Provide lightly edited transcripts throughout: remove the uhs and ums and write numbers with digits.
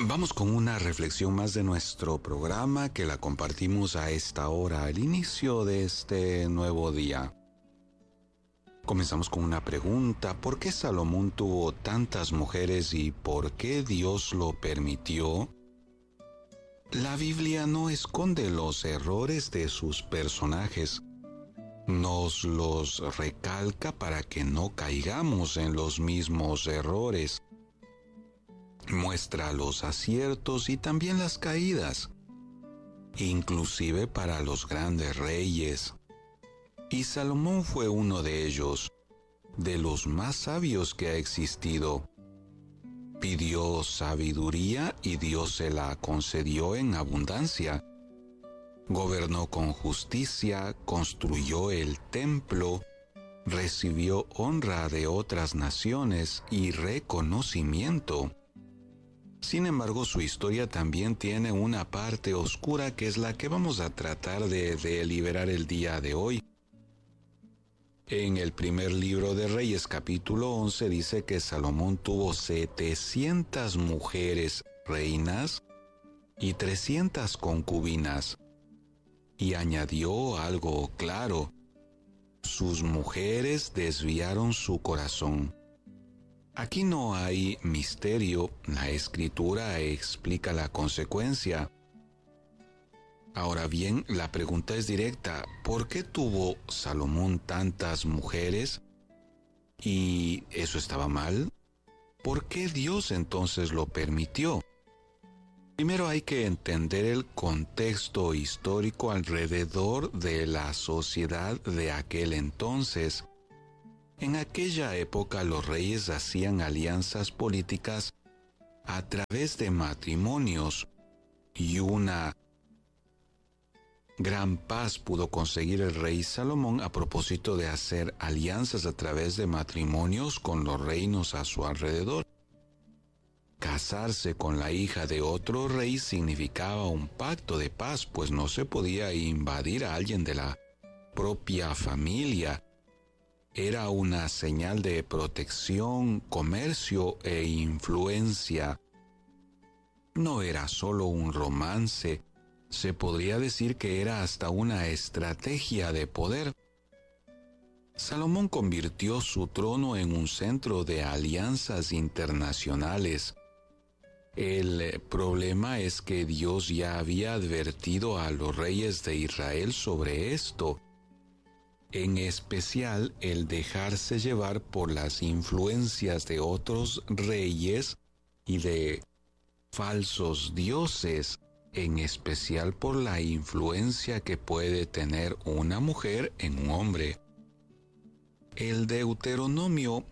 Vamos con una reflexión más de nuestro programa que la compartimos a esta hora, al inicio de este nuevo día. Comenzamos con una pregunta: ¿por qué Salomón tuvo tantas mujeres y por qué Dios lo permitió? La Biblia no esconde los errores de sus personajes. Nos los recalca para que no caigamos en los mismos errores. Muestra los aciertos y también las caídas, inclusive para los grandes reyes. Y Salomón fue uno de ellos, de los más sabios que ha existido. Pidió sabiduría y Dios se la concedió en abundancia. Gobernó con justicia, construyó el templo, recibió honra de otras naciones y reconocimiento. Sin embargo, su historia también tiene una parte oscura que es la que vamos a tratar de deliberar el día de hoy. En el primer libro de Reyes, capítulo 11, dice que Salomón tuvo 700 mujeres reinas y 300 concubinas. Y añadió algo claro: sus mujeres desviaron su corazón. Aquí no hay misterio, la Escritura explica la consecuencia. Ahora bien, la pregunta es directa: ¿por qué tuvo Salomón tantas mujeres? ¿Y eso estaba mal? ¿Por qué Dios entonces lo permitió? Primero hay que entender el contexto histórico alrededor de la sociedad de aquel entonces. En aquella época los reyes hacían alianzas políticas a través de matrimonios, y una gran paz pudo conseguir el rey Salomón a propósito de hacer alianzas a través de matrimonios con los reinos a su alrededor. Casarse con la hija de otro rey significaba un pacto de paz, pues no se podía invadir a alguien de la propia familia. Era una señal de protección, comercio e influencia. No era solo un romance, se podría decir que era hasta una estrategia de poder. Salomón convirtió su trono en un centro de alianzas internacionales. El problema es que Dios ya había advertido a los reyes de Israel sobre esto. En especial, el dejarse llevar por las influencias de otros reyes y de falsos dioses, en especial por la influencia que puede tener una mujer en un hombre. El Deuteronomio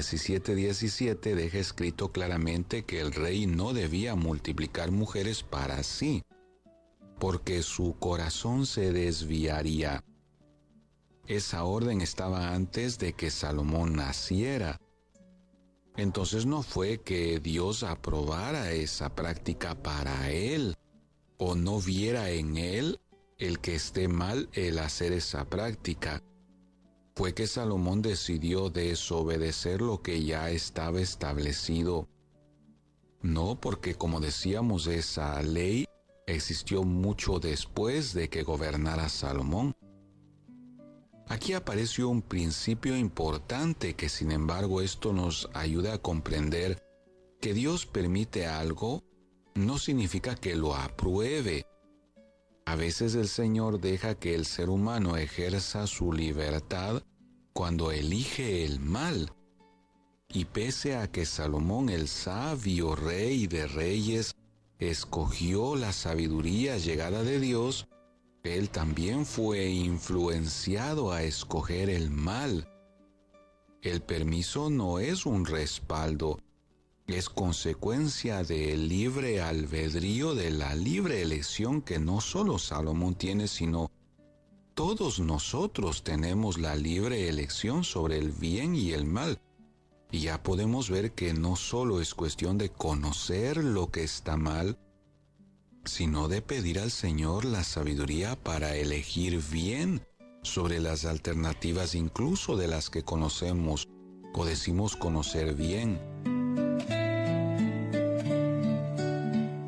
17:17 deja escrito claramente que el rey no debía multiplicar mujeres para sí, porque su corazón se desviaría. Esa orden estaba antes de que Salomón naciera. Entonces no fue que Dios aprobara esa práctica para él, o no viera en él el que esté mal el hacer esa práctica. Fue que Salomón decidió desobedecer lo que ya estaba establecido. No, porque como decíamos, esa ley existió mucho después de que gobernara Salomón. Aquí apareció un principio importante que, sin embargo, esto nos ayuda a comprender que Dios permite algo no significa que lo apruebe. A veces el Señor deja que el ser humano ejerza su libertad cuando elige el mal. Y pese a que Salomón, el sabio rey de reyes, escogió la sabiduría llegada de Dios, él también fue influenciado a escoger el mal. El permiso no es un respaldo, es consecuencia del libre albedrío, de la libre elección que no solo Salomón tiene, sino todos nosotros tenemos la libre elección sobre el bien y el mal. Y ya podemos ver que no solo es cuestión de conocer lo que está mal, sino de pedir al Señor la sabiduría para elegir bien sobre las alternativas, incluso de las que conocemos o decimos conocer bien.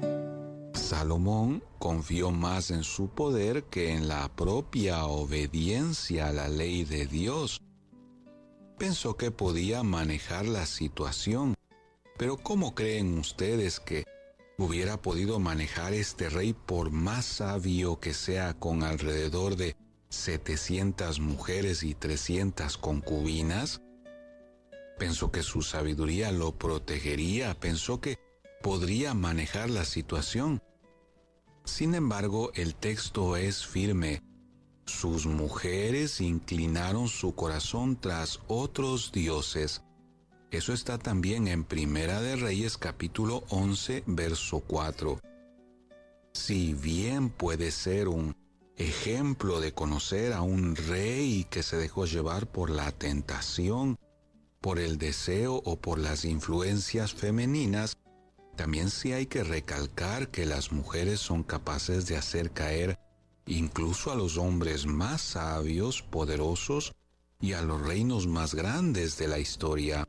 Salomón confió más en su poder que en la propia obediencia a la ley de Dios. Pensó que podía manejar la situación, pero ¿cómo creen ustedes que hubiera podido manejar este rey por más sabio que sea, con alrededor de 700 mujeres y 300 concubinas? Pensó que su sabiduría lo protegería, pensó que podría manejar la situación. Sin embargo, el texto es firme. Sus mujeres inclinaron su corazón tras otros dioses. Eso está también en Primera de Reyes capítulo 11, verso 4. Si bien puede ser un ejemplo de conocer a un rey que se dejó llevar por la tentación, por el deseo o por las influencias femeninas, también sí hay que recalcar que las mujeres son capaces de hacer caer incluso a los hombres más sabios, poderosos y a los reinos más grandes de la historia.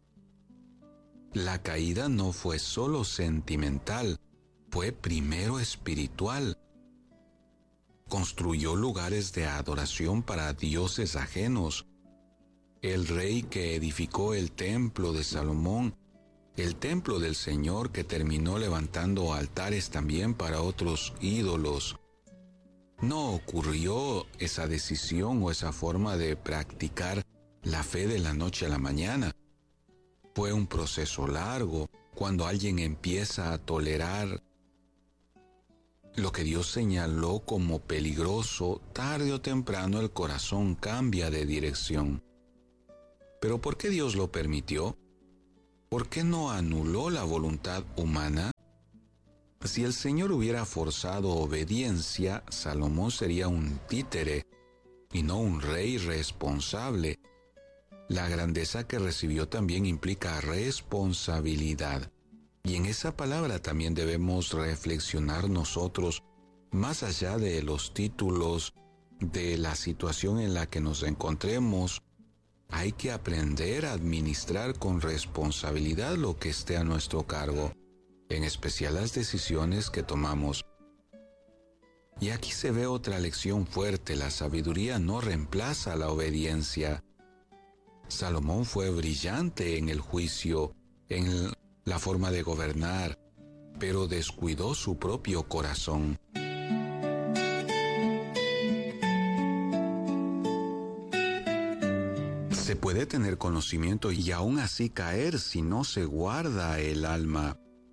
La caída no fue solo sentimental, fue primero espiritual. Construyó lugares de adoración para dioses ajenos. El rey que edificó el templo de Salomón, el templo del Señor, que terminó levantando altares también para otros ídolos. No ocurrió esa decisión o esa forma de practicar la fe de la noche a la mañana. Fue un proceso largo. Cuando alguien empieza a tolerar lo que Dios señaló como peligroso, tarde o temprano el corazón cambia de dirección. ¿Pero por qué Dios lo permitió? ¿Por qué no anuló la voluntad humana? Si el Señor hubiera forzado obediencia, Salomón sería un títere y no un rey responsable. La grandeza que recibió también implica responsabilidad. Y en esa palabra también debemos reflexionar nosotros, más allá de los títulos, de la situación en la que nos encontremos. Hay que aprender a administrar con responsabilidad lo que esté a nuestro cargo, en especial las decisiones que tomamos. Y aquí se ve otra lección fuerte: la sabiduría no reemplaza la obediencia. Salomón fue brillante en el juicio, en la forma de gobernar, pero descuidó su propio corazón. Se puede tener conocimiento y aún así caer si no se guarda el alma.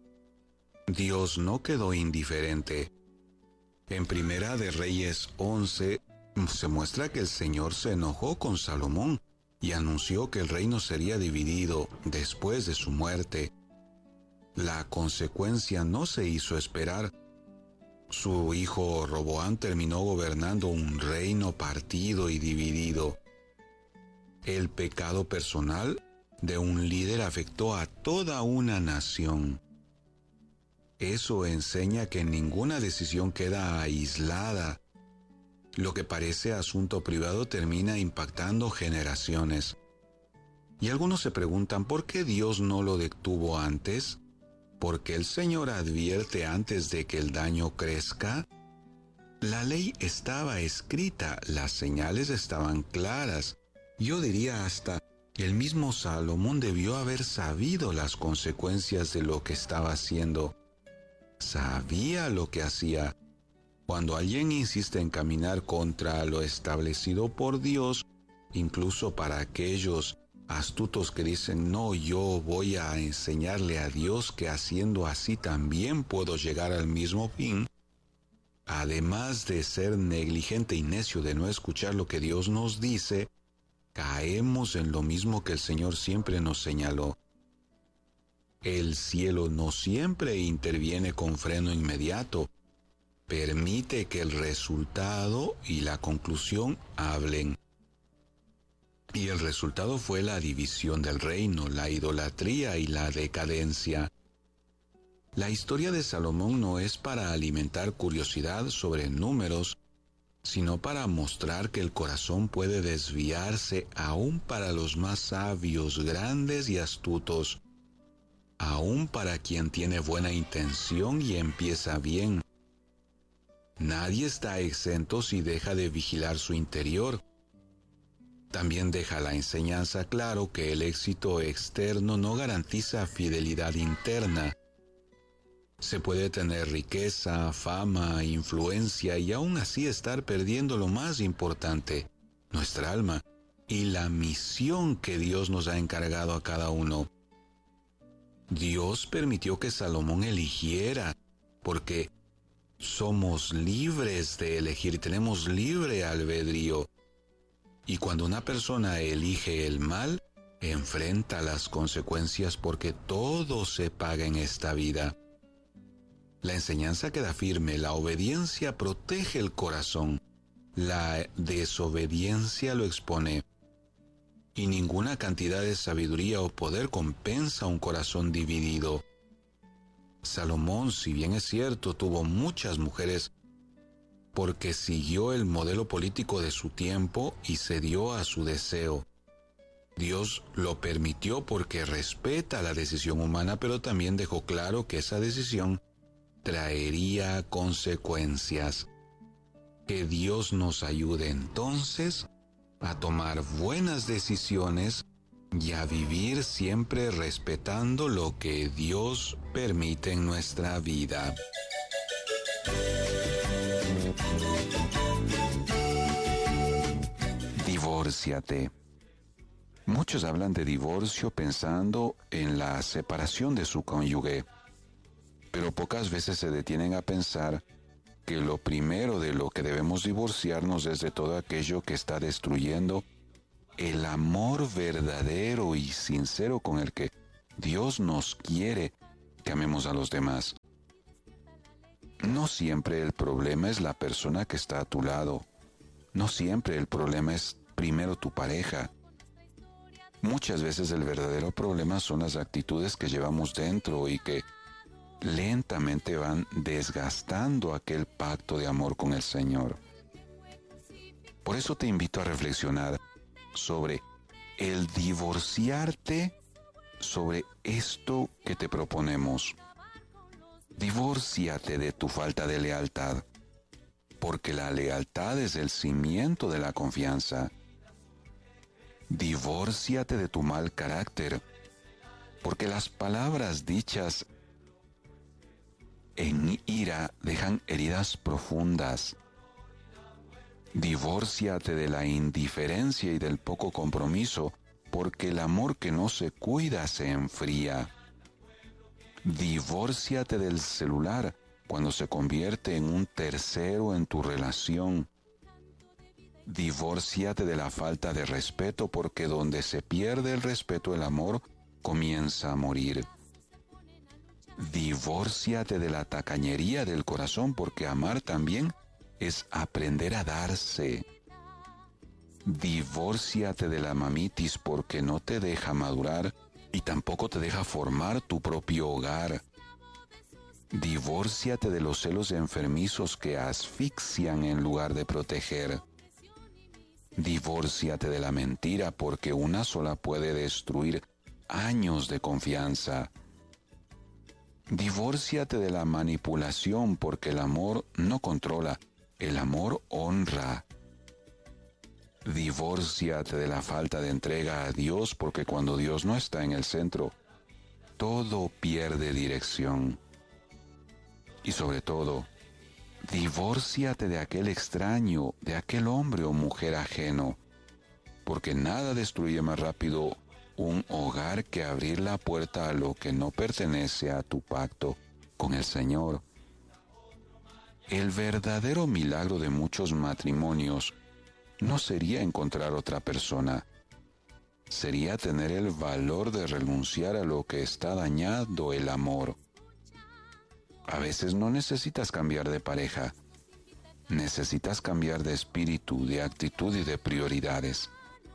Dios no quedó indiferente. En Primera de Reyes 11 se muestra que el Señor se enojó con Salomón y anunció que el reino sería dividido después de su muerte. La consecuencia no se hizo esperar. Su hijo Roboam terminó gobernando un reino partido y dividido. El pecado personal de un líder afectó a toda una nación. Eso enseña que ninguna decisión queda aislada. Lo que parece asunto privado termina impactando generaciones. Y algunos se preguntan, ¿por qué Dios no lo detuvo antes? ¿Porque el Señor advierte antes de que el daño crezca? La ley estaba escrita, las señales estaban claras. Yo diría hasta el mismo Salomón debió haber sabido las consecuencias de lo que estaba haciendo. Sabía lo que hacía. Cuando alguien insiste en caminar contra lo establecido por Dios, incluso para aquellos astutos que dicen, no, yo voy a enseñarle a Dios que haciendo así también puedo llegar al mismo fin, además de ser negligente y necio de no escuchar lo que Dios nos dice, caemos en lo mismo que el Señor siempre nos señaló. El cielo no siempre interviene con freno inmediato. Permite que el resultado y la conclusión hablen. Y el resultado fue la división del reino, la idolatría y la decadencia. La historia de Salomón no es para alimentar curiosidad sobre números, sino para mostrar que el corazón puede desviarse aún para los más sabios, grandes y astutos. aun para quien tiene buena intención y empieza bien. Nadie está exento si deja de vigilar su interior. También deja la enseñanza claro que el éxito externo no garantiza fidelidad interna. Se puede tener riqueza, fama, influencia y aún así estar perdiendo lo más importante, nuestra alma, y la misión que Dios nos ha encargado a cada uno. Dios permitió que Salomón eligiera, porque somos libres de elegir, tenemos libre albedrío. Y cuando una persona elige el mal, enfrenta las consecuencias porque todo se paga en esta vida. La enseñanza queda firme, la obediencia protege el corazón, la desobediencia lo expone. Y ninguna cantidad de sabiduría o poder compensa un corazón dividido. Salomón, si bien es cierto, tuvo muchas mujeres porque siguió el modelo político de su tiempo y cedió a su deseo. Dios lo permitió porque respeta la decisión humana, pero también dejó claro que esa decisión traería consecuencias. Que Dios nos ayude entonces a tomar buenas decisiones y a vivir siempre respetando lo que Dios permite en nuestra vida. Divórciate. Muchos hablan de divorcio pensando en la separación de su cónyuge, pero pocas veces se detienen a pensar que lo primero de lo que debemos divorciarnos es de todo aquello que está destruyendo el amor verdadero y sincero con el que Dios nos quiere que amemos a los demás. No siempre el problema es la persona que está a tu lado. No siempre el problema es primero tu pareja. Muchas veces el verdadero problema son las actitudes que llevamos dentro y que lentamente van desgastando aquel pacto de amor con el Señor. Por eso te invito a reflexionar sobre el divorciarte, sobre esto que te proponemos. Divórciate de tu falta de lealtad, porque la lealtad es el cimiento de la confianza. Divórciate de tu mal carácter, porque las palabras dichas en ira dejan heridas profundas. Divórciate de la indiferencia y del poco compromiso, porque el amor que no se cuida se enfría. Divórciate del celular cuando se convierte en un tercero en tu relación. Divórciate de la falta de respeto, porque donde se pierde el respeto, el amor comienza a morir. Divórciate de la tacañería del corazón, porque amar también es aprender a darse. Divórciate de la mamitis, porque no te deja madurar y tampoco te deja formar tu propio hogar. Divórciate de los celos enfermizos que asfixian en lugar de proteger. Divórciate de la mentira, porque una sola puede destruir años de confianza. Divórciate de la manipulación, porque el amor no controla, el amor honra. Divórciate de la falta de entrega a Dios, porque cuando Dios no está en el centro, todo pierde dirección. Y sobre todo, divórciate de aquel extraño, de aquel hombre o mujer ajeno, porque nada destruye más rápido un hogar que abrir la puerta a lo que no pertenece a tu pacto con el Señor. El verdadero milagro de muchos matrimonios no sería encontrar otra persona, sería tener el valor de renunciar a lo que está dañando el amor. A veces no necesitas cambiar de pareja, necesitas cambiar de espíritu, de actitud y de prioridades.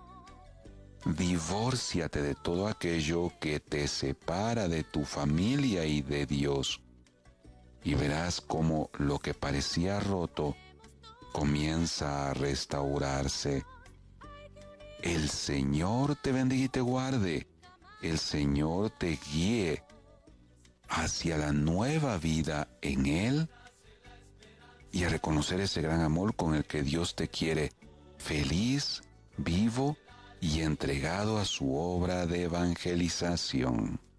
Divórciate de todo aquello que te separa de tu familia y de Dios, y verás cómo lo que parecía roto comienza a restaurarse. El Señor te bendiga y te guarde. El Señor te guíe hacia la nueva vida en Él y a reconocer ese gran amor con el que Dios te quiere feliz, vivo y entregado a su obra de evangelización.